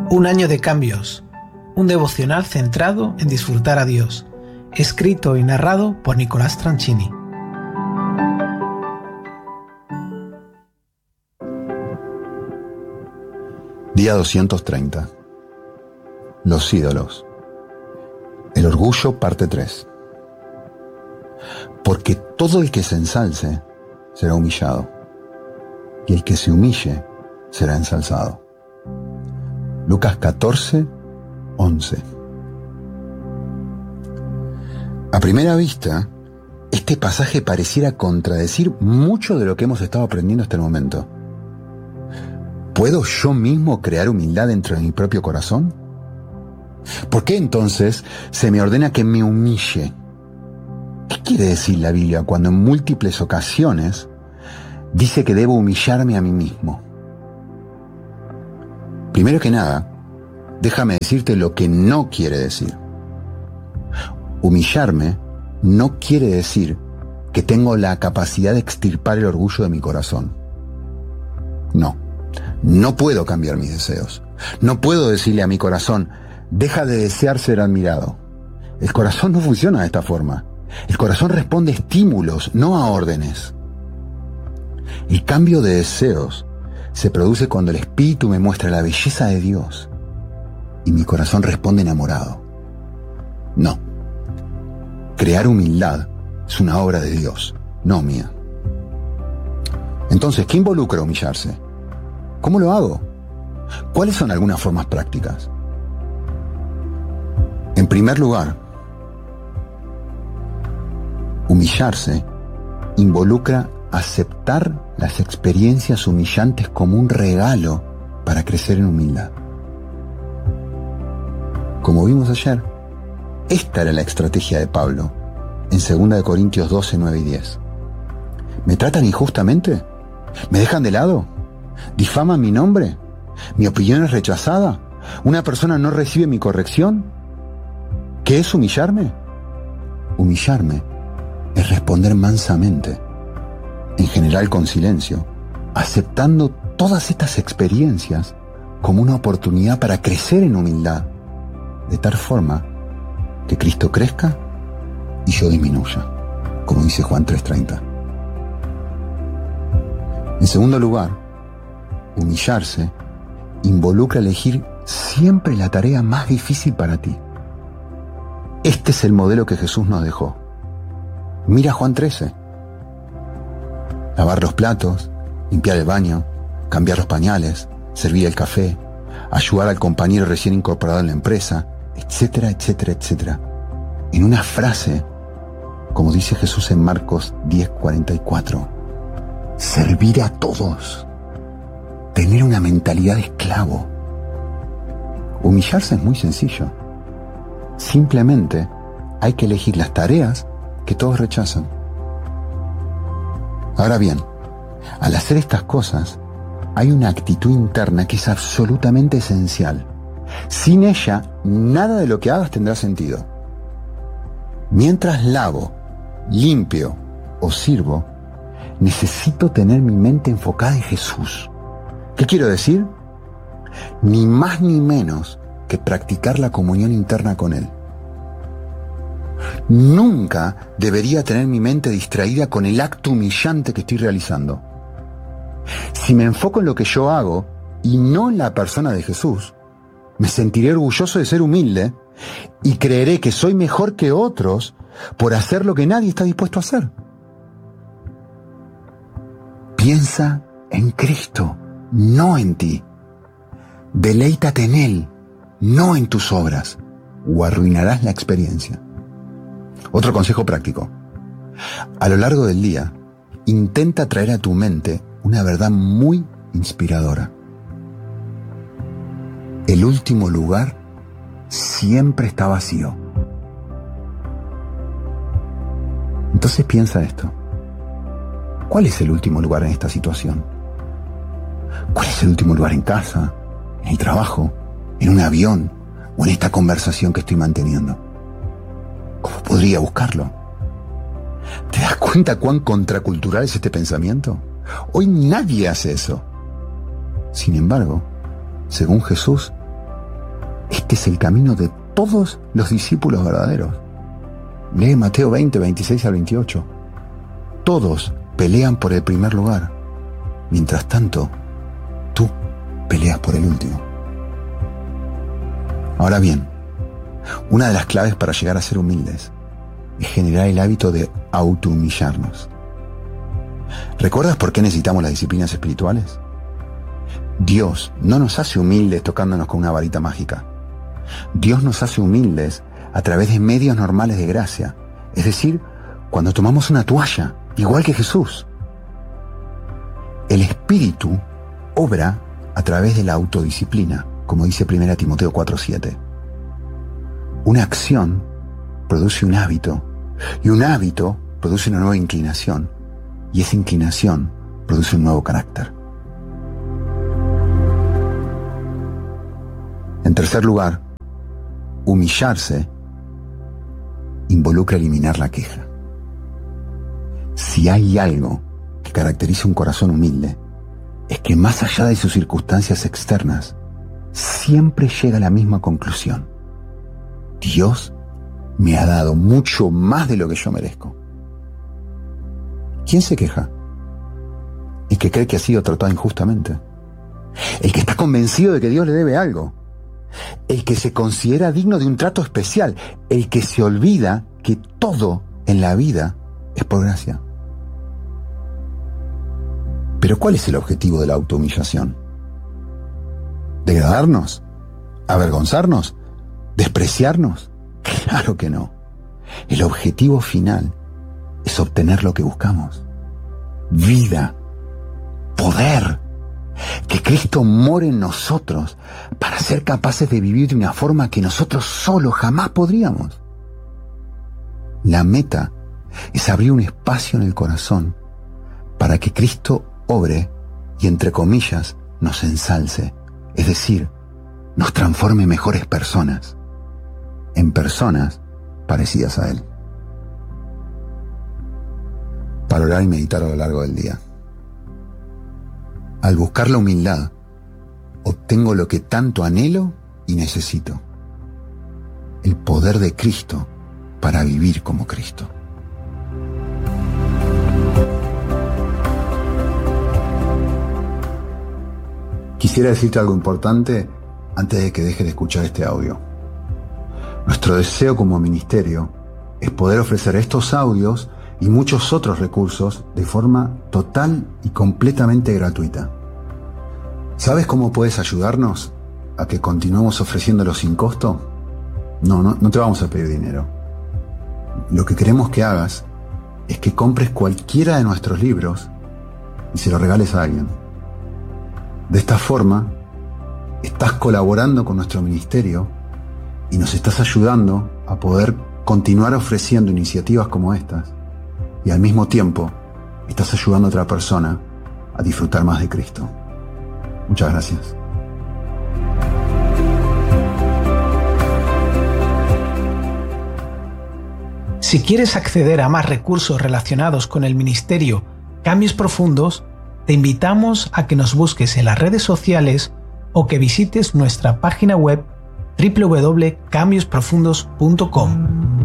Un año de cambios, un devocional centrado en disfrutar a Dios, escrito y narrado por Nicolás Tranchini. Día 230. Los ídolos. El orgullo, parte 3. Porque todo el que se ensalce será humillado, y el que se humille será ensalzado. Lucas 14, 11. A primera vista, este pasaje pareciera contradecir mucho de lo que hemos estado aprendiendo hasta el momento. ¿Puedo yo mismo crear humildad dentro de mi propio corazón? ¿Por qué entonces se me ordena que me humille? ¿Qué quiere decir la Biblia cuando en múltiples ocasiones dice que debo humillarme a mí mismo? Primero que nada, déjame decirte lo que no quiere decir. Humillarme no quiere decir que tengo la capacidad de extirpar el orgullo de mi corazón. No puedo cambiar mis deseos. No puedo decirle a mi corazón, deja de desear ser admirado. El corazón no funciona de esta forma. El corazón responde a estímulos, no a órdenes. El cambio de deseos se produce cuando el Espíritu me muestra la belleza de Dios y mi corazón responde enamorado. No. Crear humildad es una obra de Dios, no mía. Entonces, ¿qué involucra humillarse? ¿Cómo lo hago? ¿Cuáles son algunas formas prácticas? En primer lugar, humillarse involucra aceptar las experiencias humillantes como un regalo para crecer en humildad. Como vimos ayer, esta era la estrategia de Pablo en 2 Corintios 12, 9 y 10. ¿Me tratan injustamente? ¿Me dejan de lado? ¿Difaman mi nombre? ¿Mi opinión es rechazada? ¿Una persona no recibe mi corrección? ¿Qué es humillarme? Humillarme es responder mansamente, en general con silencio, aceptando todas estas experiencias como una oportunidad para crecer en humildad, de tal forma que Cristo crezca y yo disminuya, como dice Juan 3:30. En segundo lugar, humillarse involucra elegir siempre la tarea más difícil para ti. Este es el modelo que Jesús nos dejó. Mira Juan 13. Lavar los platos, limpiar el baño, cambiar los pañales, servir el café, ayudar al compañero recién incorporado en la empresa, etcétera, etcétera, etcétera. En una frase, como dice Jesús en Marcos 10:44, servir a todos, tener una mentalidad de esclavo. Humillarse es muy sencillo. Simplemente hay que elegir las tareas que todos rechazan. Ahora bien, al hacer estas cosas, hay una actitud interna que es absolutamente esencial. Sin ella, nada de lo que hagas tendrá sentido. Mientras lavo, limpio o sirvo, necesito tener mi mente enfocada en Jesús. ¿Qué quiero decir? Ni más ni menos que practicar la comunión interna con Él. Nunca debería tener mi mente distraída con el acto humillante que estoy realizando. Si me enfoco en lo que yo hago y no en la persona de Jesús, me sentiré orgulloso de ser humilde y creeré que soy mejor que otros por hacer lo que nadie está dispuesto a hacer. Piensa en Cristo, no en ti. Deleítate en Él, no en tus obras, o arruinarás la experiencia. Otro consejo práctico. A lo largo del día, intenta traer a tu mente una verdad muy inspiradora. El último lugar siempre está vacío. Entonces piensa esto. ¿Cuál es el último lugar en esta situación? ¿Cuál es el último lugar en casa, en el trabajo, en un avión o en esta conversación que estoy manteniendo? ¿Cómo podría buscarlo? ¿Te das cuenta cuán contracultural es este pensamiento? Hoy nadie hace eso. Sin embargo, según Jesús, Este es el camino de todos los discípulos verdaderos. Lee Mateo 20, 26 al 28. Todos pelean por el primer lugar. Mientras tanto, tú peleas por el último. Ahora bien, una de las claves para llegar a ser humildes es generar el hábito de autohumillarnos. ¿Recuerdas por qué necesitamos las disciplinas espirituales? Dios no nos hace humildes tocándonos con una varita mágica. Dios nos hace humildes a través de medios normales de gracia, es decir, cuando tomamos una toalla, igual que Jesús. El Espíritu obra a través de la autodisciplina, como dice 1 Timoteo 4:7. Una acción produce un hábito, y un hábito produce una nueva inclinación, y esa inclinación produce un nuevo carácter. En tercer lugar, humillarse involucra eliminar la queja. Si hay algo que caracteriza un corazón humilde, es que más allá de sus circunstancias externas, siempre llega a la misma conclusión. Dios me ha dado mucho más de lo que yo merezco. ¿Quién se queja? El que cree que ha sido tratado injustamente. El que está convencido de que Dios le debe algo. El que se considera digno de un trato especial. El que se olvida que todo en la vida es por gracia. Pero ¿cuál es el objetivo de la autohumillación? ¿Degradarnos? ¿Avergonzarnos? ¿Despreciarnos? Claro que no. El objetivo final es obtener lo que buscamos. Vida. Poder. Que Cristo more en nosotros para ser capaces de vivir de una forma que nosotros solos jamás podríamos. La meta es abrir un espacio en el corazón para que Cristo obre y, entre comillas, nos ensalce, es decir, nos transforme en mejores personas, en personas parecidas a Él. Para orar y meditar a lo largo del día. Al buscar la humildad, obtengo lo que tanto anhelo y necesito: el poder de Cristo para vivir como Cristo. Quisiera decirte algo importante antes de que dejes de escuchar este audio. Nuestro deseo como ministerio es poder ofrecer estos audios y muchos otros recursos de forma total y completamente gratuita. ¿Sabes cómo puedes ayudarnos a que continuemos ofreciéndolo sin costo? No te vamos a pedir dinero. Lo que queremos que hagas es que compres cualquiera de nuestros libros y se lo regales a alguien. De esta forma, estás colaborando con nuestro ministerio y nos estás ayudando a poder continuar ofreciendo iniciativas como estas, y al mismo tiempo estás ayudando a otra persona a disfrutar más de Cristo. Muchas gracias. Si quieres acceder a más recursos relacionados con el ministerio Cambios Profundos, te invitamos a que nos busques en las redes sociales o que visites nuestra página web www.cambiosprofundos.com.